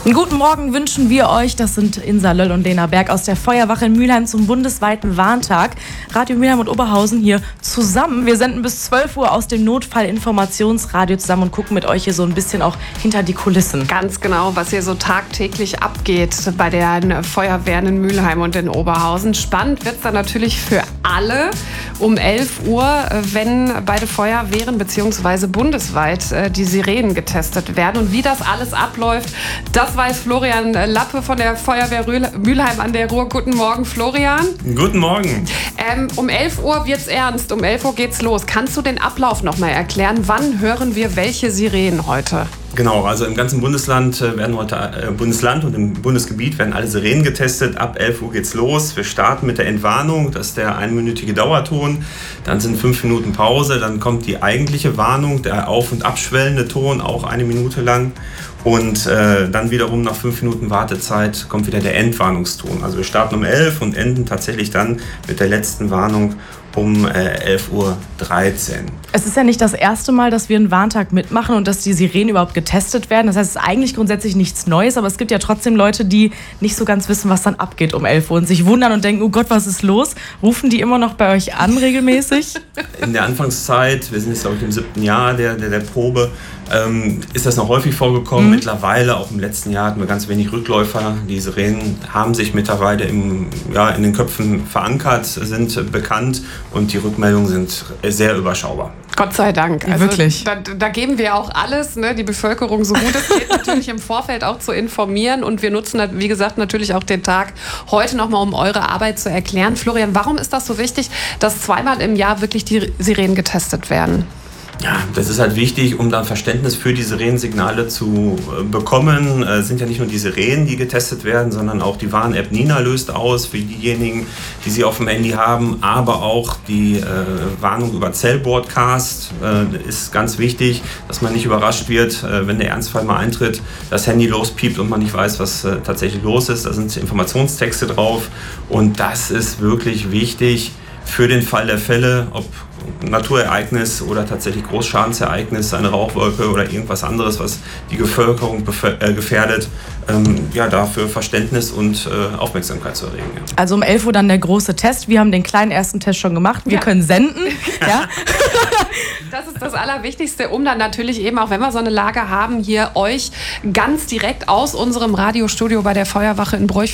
Guten Morgen wünschen wir euch. Das sind Insa Löll und Lena Berg aus der Feuerwache in Mülheim zum bundesweiten Warntag. Radio Mülheim und Oberhausen hier zusammen. Wir senden bis 12 Uhr aus dem Notfallinformationsradio zusammen und gucken mit euch hier so ein bisschen auch hinter die Kulissen. Ganz genau, was hier so tagtäglich abgeht bei den Feuerwehren in Mülheim und in Oberhausen. Spannend wird es dann natürlich für alle um 11 Uhr, wenn beide Feuerwehren bzw. bundesweit die Sirenen getestet werden. Und wie das alles abläuft, das weiß Florian Lappe von der Feuerwehr Mülheim an der Ruhr. Guten Morgen, Florian. Guten Morgen. Um 11 Uhr wird's ernst, um 11 Uhr geht's los. Kannst du den Ablauf noch mal erklären? Wann hören wir welche Sirenen heute? Genau, also im ganzen Bundesland werden heute, Bundesland und im Bundesgebiet werden alle Sirenen getestet. Ab 11 Uhr geht's los. Wir starten mit der Entwarnung, das ist der einminütige Dauerton. Dann sind 5 Minuten Pause, dann kommt die eigentliche Warnung, der auf- und abschwellende Ton, auch 1 Minute lang. Und dann wiederum nach 5 Minuten Wartezeit kommt wieder der Endwarnungston. Also wir starten um 11 und enden tatsächlich dann mit der letzten Warnung um 11:13 Uhr. Es ist ja nicht das erste Mal, dass wir einen Warntag mitmachen und dass die Sirenen überhaupt getestet werden. Das heißt, es ist eigentlich grundsätzlich nichts Neues, aber es gibt ja trotzdem Leute, die nicht so ganz wissen, was dann abgeht um 11 Uhr und sich wundern und denken, oh Gott, was ist los? Rufen die immer noch bei euch an regelmäßig? In der Anfangszeit, wir sind jetzt glaube ich im 7. Jahr der Probe, ist das noch häufig vorgekommen. Mittlerweile, auch im letzten Jahr, hatten wir ganz wenig Rückläufer. Die Sirenen haben sich mittlerweile in den Köpfen verankert, sind bekannt und die Rückmeldungen sind sehr überschaubar. Gott sei Dank. Also, wirklich. Da geben wir auch alles, ne, die Bevölkerung so gut es geht, natürlich im Vorfeld auch zu informieren. Und wir nutzen, wie gesagt, natürlich auch den Tag heute nochmal, um eure Arbeit zu erklären. Florian, warum ist das so wichtig, dass 2-mal im Jahr wirklich die Sirenen getestet werden? Ja, das ist halt wichtig, um dann Verständnis für die Sirenensignale zu bekommen. Es sind ja nicht nur die Sirenen, die getestet werden, sondern auch die Warn-App Nina löst aus für diejenigen, die sie auf dem Handy haben. Aber auch die Warnung über Cell-Broadcast ist ganz wichtig, dass man nicht überrascht wird, wenn der Ernstfall mal eintritt, das Handy lospiept und man nicht weiß, was tatsächlich los ist. Da sind Informationstexte drauf und das ist wirklich wichtig für den Fall der Fälle, ob Naturereignis oder tatsächlich Großschadensereignis, eine Rauchwolke oder irgendwas anderes, was die Bevölkerung gefährdet, dafür Verständnis und Aufmerksamkeit zu erregen. Ja. Also um 11 Uhr dann der große Test. Wir haben den kleinen ersten Test schon gemacht. Wir können senden. Ja. Das ist das Allerwichtigste, um dann natürlich eben, auch wenn wir so eine Lage haben, hier euch ganz direkt aus unserem Radiostudio bei der Feuerwache in Broich